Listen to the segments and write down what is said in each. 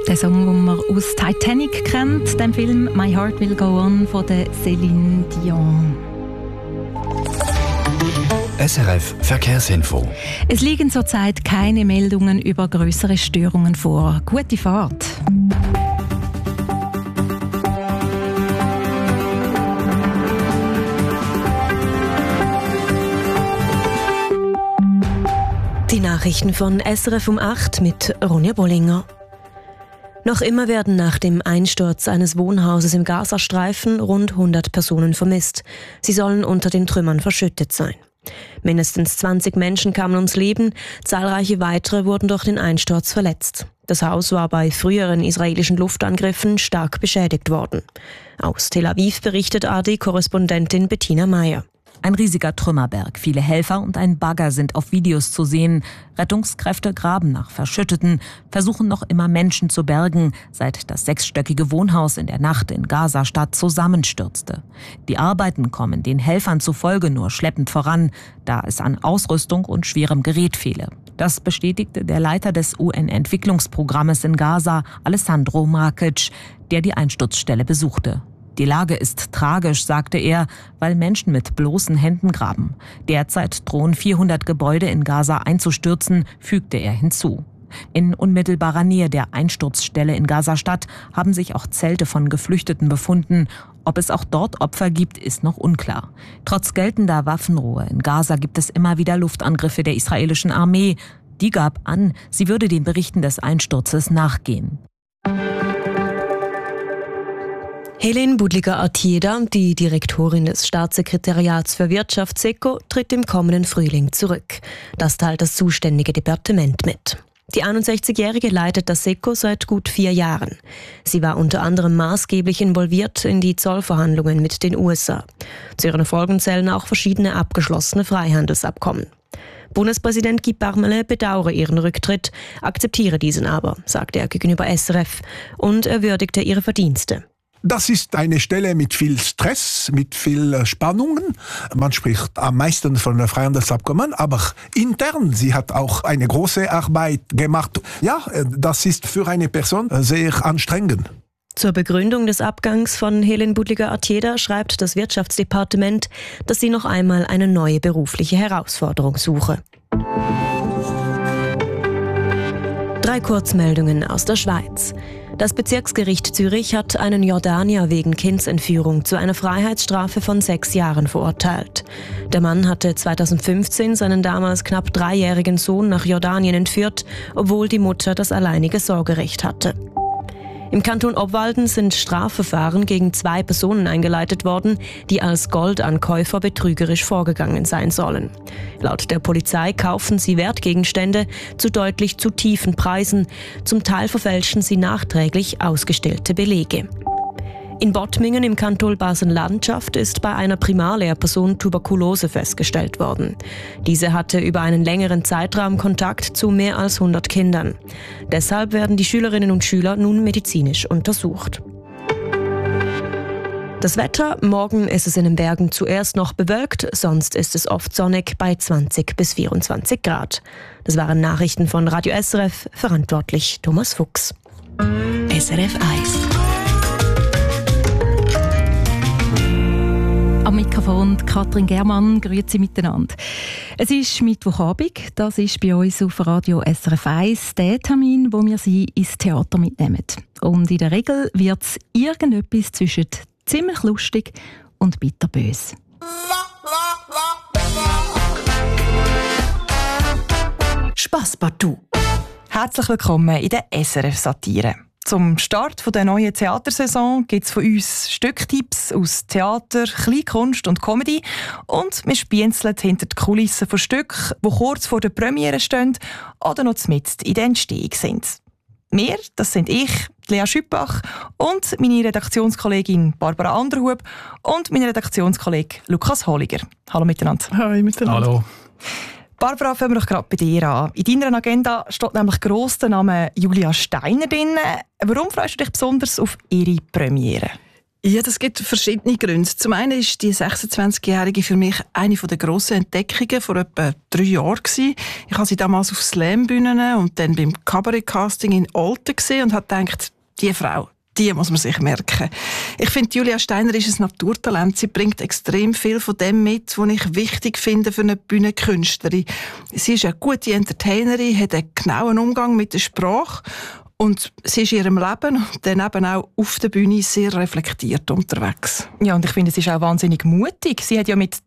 Der Song, den man aus Titanic kennt, dem Film «My Heart Will Go On» von der Céline Dion. SRF Verkehrsinfo. Es liegen zurzeit keine Meldungen über größere Störungen vor. Gute Fahrt. Die Nachrichten von SRF um 8 mit Ronja Bollinger. Noch immer werden nach dem Einsturz eines Wohnhauses im Gazastreifen rund 100 Personen vermisst. Sie sollen unter den Trümmern verschüttet sein. Mindestens 20 Menschen kamen ums Leben, zahlreiche weitere wurden durch den Einsturz verletzt. Das Haus war bei früheren israelischen Luftangriffen stark beschädigt worden. Aus Tel Aviv berichtet ARD-Korrespondentin Bettina Meyer. Ein riesiger Trümmerberg, viele Helfer und ein Bagger sind auf Videos zu sehen. Rettungskräfte graben nach Verschütteten, versuchen noch immer Menschen zu bergen, seit das 6-stöckige Wohnhaus in der Nacht in Gaza-Stadt zusammenstürzte. Die Arbeiten kommen den Helfern zufolge nur schleppend voran, da es an Ausrüstung und schwerem Gerät fehle. Das bestätigte der Leiter des UN-Entwicklungsprogrammes in Gaza, Alessandro Markic, der die Einsturzstelle besuchte. Die Lage ist tragisch, sagte er, weil Menschen mit bloßen Händen graben. Derzeit drohen 400 Gebäude in Gaza einzustürzen, fügte er hinzu. In unmittelbarer Nähe der Einsturzstelle in Gaza-Stadt haben sich auch Zelte von Geflüchteten befunden. Ob es auch dort Opfer gibt, ist noch unklar. Trotz geltender Waffenruhe in Gaza gibt es immer wieder Luftangriffe der israelischen Armee. Die gab an, sie würde den Berichten des Einsturzes nachgehen. Helen Budliger-Artieda, die Direktorin des Staatssekretariats für Wirtschaft SECO, tritt im kommenden Frühling zurück. Das teilt das zuständige Departement mit. Die 61-Jährige leitet das SECO seit gut 4 Jahren. Sie war unter anderem maßgeblich involviert in die Zollverhandlungen mit den USA. Zu ihren Erfolgen zählen auch verschiedene abgeschlossene Freihandelsabkommen. Bundespräsident Guy Parmelin bedauere ihren Rücktritt, akzeptiere diesen aber, sagte er gegenüber SRF, und er würdigte ihre Verdienste. Das ist eine Stelle mit viel Stress, mit viel Spannungen. Man spricht am meisten von Freihandelsabkommen, aber intern, sie hat auch eine große Arbeit gemacht. Ja, das ist für eine Person sehr anstrengend. Zur Begründung des Abgangs von Helen Budliger-Artieda schreibt das Wirtschaftsdepartement, dass sie noch einmal eine neue berufliche Herausforderung suche. 3 Kurzmeldungen aus der Schweiz. Das Bezirksgericht Zürich hat einen Jordanier wegen Kindsentführung zu einer Freiheitsstrafe von 6 Jahren verurteilt. Der Mann hatte 2015 seinen damals knapp 3-jährigen Sohn nach Jordanien entführt, obwohl die Mutter das alleinige Sorgerecht hatte. Im Kanton Obwalden sind Strafverfahren gegen 2 Personen eingeleitet worden, die als Goldankäufer betrügerisch vorgegangen sein sollen. Laut der Polizei kaufen sie Wertgegenstände zu deutlich zu tiefen Preisen. Zum Teil verfälschen sie nachträglich ausgestellte Belege. In Bottmingen im Kanton Basel-Landschaft ist bei einer Primarlehrperson Tuberkulose festgestellt worden. Diese hatte über einen längeren Zeitraum Kontakt zu mehr als 100 Kindern. Deshalb werden die Schülerinnen und Schüler nun medizinisch untersucht. Das Wetter: Morgen ist es in den Bergen zuerst noch bewölkt, sonst ist es oft sonnig bei 20 bis 24 Grad. Das waren Nachrichten von Radio SRF, verantwortlich Thomas Fuchs. SRF 1. Am Mikrofon Katrin Germann, grüezi miteinander. Es ist Mittwochabend, das ist bei uns auf Radio SRF 1 der Termin, wo wir Sie ins Theater mitnehmen. Und in der Regel wird es irgendetwas zwischen ziemlich lustig und bitterbös. Spass partout. Herzlich willkommen in der SRF Satire. Zum Start der neuen Theatersaison gibt es von uns Stücktipps aus Theater, Kleinkunst und Comedy. Und wir spienzeln hinter die Kulissen von Stücken, die kurz vor der Premiere stehen oder noch mitten in der Entstehung sind. Wir, das sind ich, Lea Schüppach, und meine Redaktionskollegin Barbara Anderhub und mein Redaktionskollege Lukas Holliger. Hallo miteinander. Hallo miteinander. Hallo. Barbara, fangen wir doch gerade bei dir an. In deiner Agenda steht nämlich gross der Name Julia Steiner drin. Warum freust du dich besonders auf ihre Premiere? Ja, das gibt verschiedene Gründe. Zum einen ist die 26-Jährige für mich eine der grossen Entdeckungen vor etwa 3 Jahren gewesen. Ich habe sie damals auf Slam-Bühnen und dann beim Cabaret-Casting in Olten gesehen und habe gedacht, die Frau, die muss man sich merken. Ich finde, Julia Steiner ist ein Naturtalent. Sie bringt extrem viel von dem mit, was ich wichtig finde für eine Bühnenkünstlerin. Sie ist eine gute Entertainerin, hat einen genauen Umgang mit der Sprache und sie ist in ihrem Leben und dann eben auch auf der Bühne sehr reflektiert unterwegs. Ja, und ich finde, sie ist auch wahnsinnig mutig. Sie hat ja mit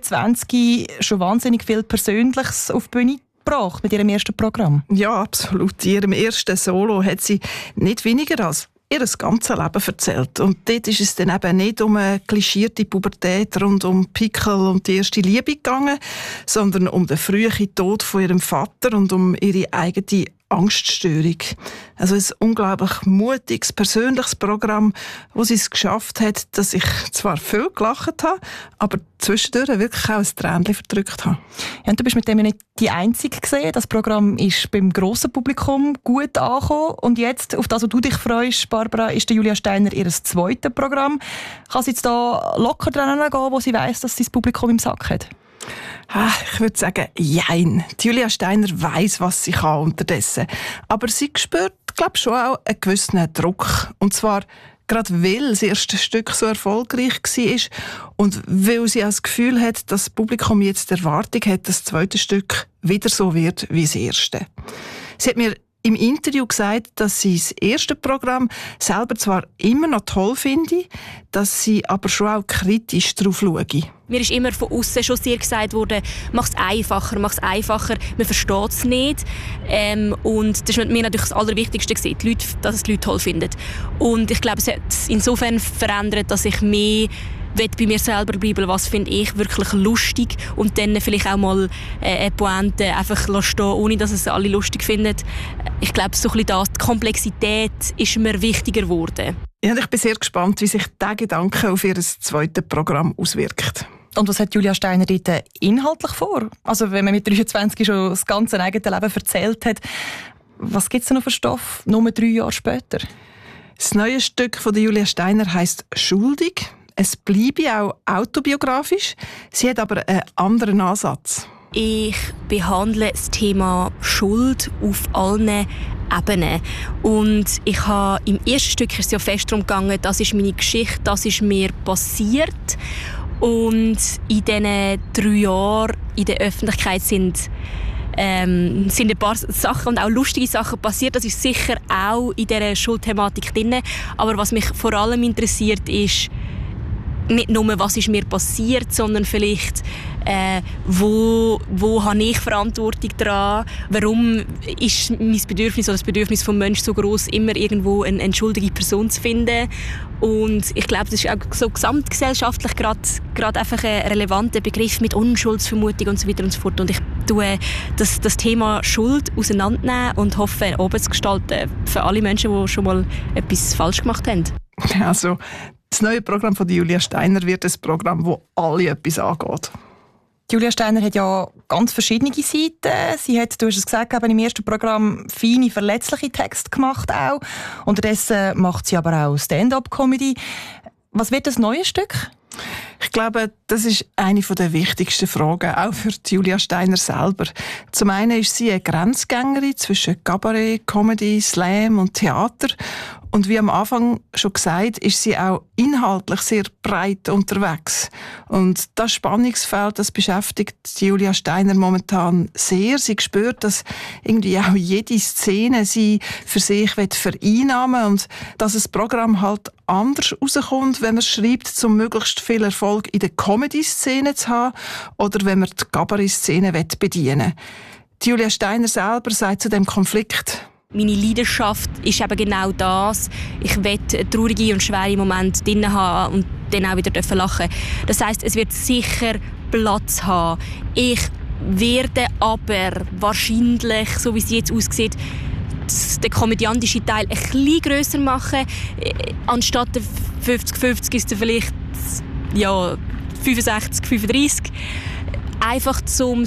23 schon wahnsinnig viel Persönliches auf die Bühne gebracht mit ihrem ersten Programm. Ja, absolut. In ihrem ersten Solo hat sie nicht weniger als ihr ganzes Leben erzählt. Und dort ist es dann eben nicht um eine klischierte Pubertät rund um Pickel und die erste Liebe gegangen, sondern um den frühen Tod von ihrem Vater und um ihre eigene Angststörung. Also ein unglaublich mutiges, persönliches Programm, wo sie es geschafft hat, dass ich zwar viel gelacht habe, aber zwischendurch wirklich auch ein Tränchen verdrückt habe. Ja, und du bist mit dem ja nicht die Einzige gesehen. Das Programm ist beim grossen Publikum gut angekommen. Und jetzt, auf das, was du dich freust, Barbara, ist Julia Steiner ihr zweites Programm. Kann sie jetzt da locker dran gehen, wo sie weiss, dass sie das Publikum im Sack hat? Ich würde sagen, jein. Julia Steiner weiss, was sie kann unterdessen. Aber sie spürt, glaube ich, schon auch einen gewissen Druck. Und zwar gerade weil das erste Stück so erfolgreich war und weil sie auch das Gefühl hat, dass das Publikum jetzt die Erwartung hat, dass das zweite Stück wieder so wird wie das erste. Sie hat mir im Interview gesagt, dass sie das erste Programm selber zwar immer noch toll finde, dass sie aber schon auch kritisch darauf schaue. Mir ist immer von außen schon sehr gesagt worden, mach es einfacher, man versteht es nicht. Und das war mir natürlich das Allerwichtigste, dass es die Leute toll finden. Und ich glaube, es hat insofern verändert, dass ich mehr bei mir selber bleiben, was finde ich wirklich lustig und dann vielleicht auch mal eine Pointe einfach stehen, ohne dass es alle lustig finden. Ich glaube, so ein bisschen das, die Komplexität ist mir wichtiger geworden. Ja, ich bin sehr gespannt, wie sich dieser Gedanke auf ihr zweites Programm auswirkt. Und was hat Julia Steiner dort inhaltlich vor? Also wenn man mit 23 schon das ganze eigene Leben erzählt hat, was gibt es noch für Stoff, nur 3 Jahre später? Das neue Stück von Julia Steiner heisst «Schuldig». Es bleibe auch autobiografisch, sie hat aber einen anderen Ansatz. Ich behandle das Thema Schuld auf allen Ebenen. Und ich habe im ersten Stück ist es ja fest darum gegangen, das ist meine Geschichte, das ist mir passiert. Und in diesen 3 Jahren in der Öffentlichkeit sind ein paar Sachen und auch lustige Sachen passiert. Das ist sicher auch in dieser Schuldthematik drin. Aber was mich vor allem interessiert, ist nicht nur, was ist mir passiert, sondern vielleicht, wo habe ich Verantwortung daran? Warum ist mein Bedürfnis oder das Bedürfnis des Menschen so gross, immer irgendwo eine schuldige Person zu finden? Und ich glaube, das ist auch so gesamtgesellschaftlich gerade einfach ein relevanter Begriff mit Unschuldsvermutung und so weiter und so fort. Und ich tue das Thema Schuld auseinandernehmen und hoffe, oben zu gestalten für alle Menschen, die schon mal etwas falsch gemacht haben. Also, das neue Programm von Julia Steiner wird ein Programm, wo alle etwas angeht. Julia Steiner hat ja ganz verschiedene Seiten. Sie hat, du hast es gesagt, im ersten Programm feine, verletzliche Texte gemacht auch. Unterdessen macht sie aber auch Stand-up-Comedy. Was wird das neue Stück? Ich glaube, das ist eine der wichtigsten Fragen, auch für Julia Steiner selber. Zum einen ist sie eine Grenzgängerin zwischen Cabaret, Comedy, Slam und Theater. Und wie am Anfang schon gesagt, ist sie auch inhaltlich sehr breit unterwegs. Und das Spannungsfeld, das beschäftigt Julia Steiner momentan sehr. Sie spürt, dass irgendwie auch jede Szene sie für sich vereinnahmen will und dass das Programm halt anders rauskommt, wenn er schreibt, um möglichst viel Erfolg in der Comedy-Szene zu haben oder wenn man die Cabaret-Szene bedienen will. Julia Steiner selber sagt zu dem Konflikt: Meine Leidenschaft ist eben genau das. Ich will traurige und schwere Momente drin haben und dann auch wieder lachen. Das heisst, es wird sicher Platz haben. Ich werde aber wahrscheinlich, so wie es jetzt aussieht, den komödiantischen Teil ein bisschen grösser machen. Anstatt 50-50 ist es vielleicht 65-35. Einfach zum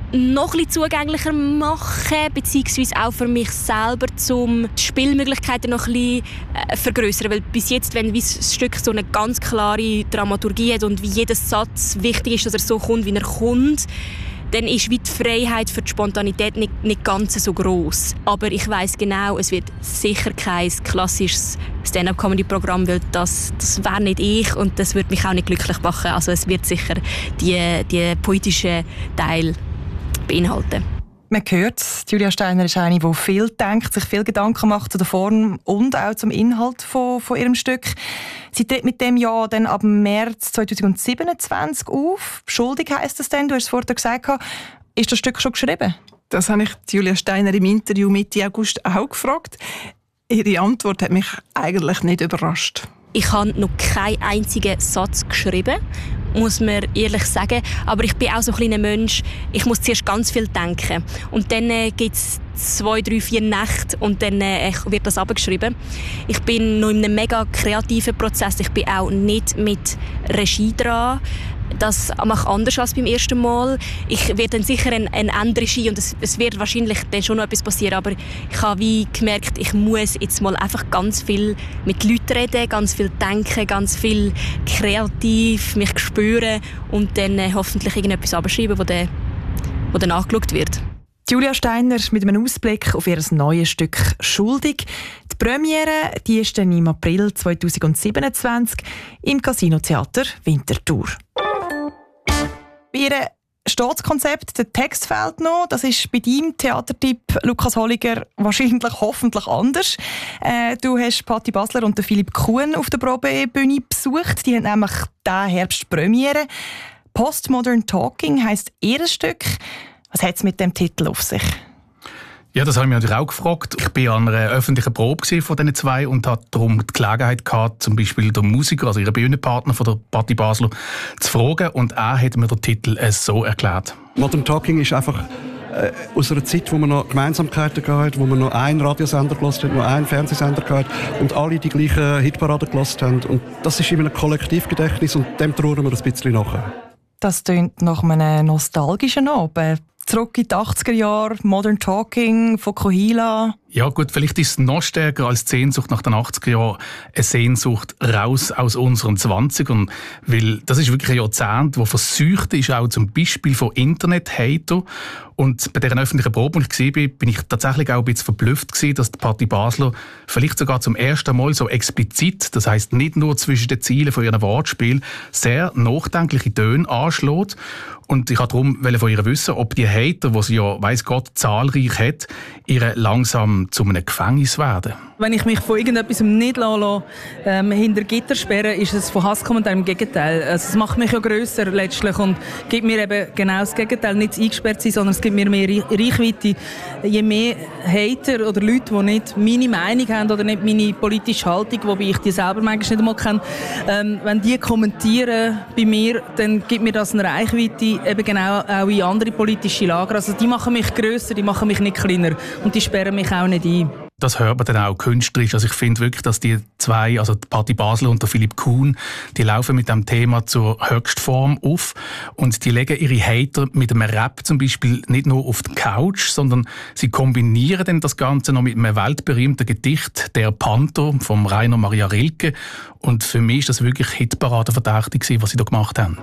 noch ein bisschen zugänglicher machen, beziehungsweise auch für mich selber, um die Spielmöglichkeiten noch ein bisschen vergrößern. Weil bis jetzt, wenn das Stück so eine ganz klare Dramaturgie hat und wie jeder Satz wichtig ist, dass er so kommt, wie er kommt, dann ist die Freiheit für die Spontanität nicht ganz so gross. Aber ich weiss genau, es wird sicher kein klassisches Stand-up-Comedy-Programm, weil das wäre nicht ich und das würde mich auch nicht glücklich machen. Also es wird sicher die poetischen Teil beinhalten. Man hört, Julia Steiner ist eine, die viel denkt, sich viel Gedanken macht zu der Form und auch zum Inhalt von ihrem Stück. Sie tritt mit dem Jahr dann ab März 2027 auf. «Schuldig» heisst das dann, du hast es vorher gesagt. Ist das Stück schon geschrieben? Das habe ich Julia Steiner im Interview Mitte August auch gefragt. Ihre Antwort hat mich eigentlich nicht überrascht. Ich habe noch keinen einzigen Satz geschrieben, muss man ehrlich sagen. Aber ich bin auch so ein kleiner Mensch, ich muss zuerst ganz viel denken. Und dann gibt es 2, 3, 4 Nächte und dann wird das abgeschrieben. Ich bin noch in einem mega kreativen Prozess. Ich bin auch nicht mit Regie dran. Das mache ich anders als beim ersten Mal. Ich werde dann sicher eine andere Regie und es wird wahrscheinlich dann schon noch etwas passieren. Aber ich habe wie gemerkt, ich muss jetzt mal einfach ganz viel mit Leuten reden, ganz viel denken, ganz viel kreativ mich spüren und dann hoffentlich irgendetwas abschreiben, wo dann angeschaut wird. Julia Steiner mit einem Ausblick auf ihr neues Stück «Schuldig». Die Premiere die ist dann im April 2027 im Casino-Theater Winterthur. Bei ihr steht das Konzept, der Text fehlt noch. Das ist bei deinem Theatertipp, Lukas Holliger, wahrscheinlich hoffentlich anders. Du hast Patti Basler und Philipp Kuhn auf der Probebühne besucht. Die haben nämlich diesen Herbst Premiere. «Postmodern Talking» heisst ihr Stück. Was hat es mit dem Titel auf sich? Ja, das habe ich mich natürlich auch gefragt. Ich war an einer öffentlichen Probe von diesen zwei und hatte darum die Gelegenheit gehabt, zum Beispiel den Musiker, also ihren Bühnenpartner von der Patti Basler, zu fragen. Und er hat mir den Titel so erklärt. Modern Talking ist einfach aus einer Zeit, wo man noch Gemeinsamkeiten hatte, wo man noch einen Radiosender gehört hat, noch einen Fernsehsender hatte und alle die gleichen Hitparaden gehört haben. Und das ist in einem Kollektivgedächtnis und dem trauern wir ein bisschen nachher. Das klingt nach einem nostalgischen Abend. Zurück in die 80er Jahre, Modern Talking, Fokuhila. Ja gut, vielleicht ist es noch stärker als die Sehnsucht nach den 80er Jahren eine Sehnsucht raus aus unseren 20ern. Weil das ist wirklich ein Jahrzehnt, das verseucht ist, auch zum Beispiel von Internet-Hater. Und bei dieser öffentlichen Probe, die ich gesehen habe, bin ich tatsächlich auch ein bisschen verblüfft gewesen, dass die Patti Basler vielleicht sogar zum ersten Mal so explizit, das heisst nicht nur zwischen den Zielen von ihren Wortspielen, sehr nachdenkliche Töne anschlägt. Und ich wollte darum von ihr wissen, ob die Hater, die sie ja, weiss Gott, zahlreich hat, ihre langsam zu einem Gefängnis werden. Wenn ich mich von irgendetwas nicht hinter Gitter sperre, ist es von Hasskommentaren im Gegenteil. Also es macht mich ja grösser letztlich und gibt mir eben genau das Gegenteil, nicht eingesperrt sein, sondern es gibt mir mehr Reichweite. Je mehr Hater oder Leute, die nicht meine Meinung haben oder nicht meine politische Haltung, wobei ich die selber manchmal nicht einmal kenne, wenn die kommentieren bei mir, dann gibt mir das eine Reichweite eben genau auch in andere politische Lager. Also die machen mich grösser, die machen mich nicht kleiner und die sperren mich auch nicht ein. Das hört man dann auch künstlerisch. Also ich finde wirklich, dass die zwei, also die Patti Basler und der Philipp Kuhn, die laufen mit dem Thema zur Höchstform auf und die legen ihre Hater mit einem Rap zum Beispiel nicht nur auf die Couch, sondern sie kombinieren dann das Ganze noch mit einem weltberühmten Gedicht «Der Panther» von Rainer Maria Rilke. Und für mich ist das wirklich Hitparadenverdächtig, was sie da gemacht haben.